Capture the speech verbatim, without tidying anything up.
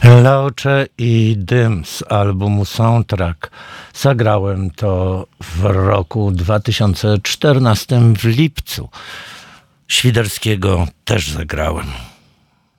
Laucze i dym z albumu Soundtrack. Zagrałem to w roku dwa tysiące czternastym w lipcu. Świderskiego też zagrałem.